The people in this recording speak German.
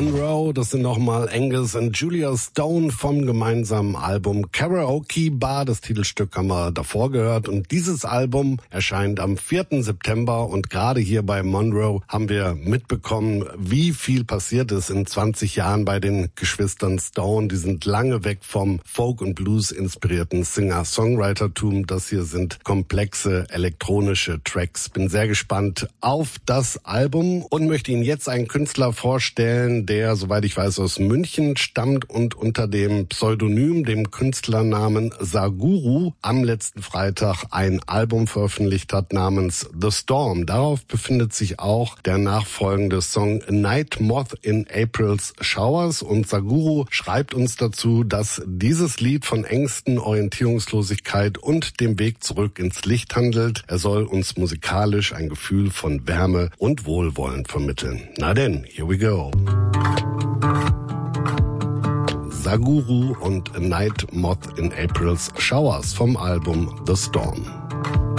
Monroe, das sind nochmal Angus und Julia Stone vom gemeinsamen Album Karaoke Bar. Das Titelstück haben wir davor gehört und dieses Album erscheint am 4. September und gerade hier bei Monroe haben wir mitbekommen, wie viel passiert ist in 20 Jahren bei den Geschwistern Stone. Die sind lange weg vom Folk- und Blues-inspirierten Singer-Songwritertum. Das hier sind komplexe elektronische Tracks. Bin sehr gespannt auf das Album und möchte Ihnen jetzt einen Künstler vorstellen, der, soweit ich weiß, aus München stammt und unter dem Pseudonym, dem Künstlernamen Saguru, am letzten Freitag ein Album veröffentlicht hat namens The Storm. Darauf befindet sich auch der nachfolgende Song Night Moth in April's Showers und Saguru schreibt uns dazu, dass dieses Lied von Ängsten, Orientierungslosigkeit und dem Weg zurück ins Licht handelt. Er soll uns musikalisch ein Gefühl von Wärme und Wohlwollen vermitteln. Na denn, here we go. Saguru und A Night Moth in April's Showers vom Album The Storm.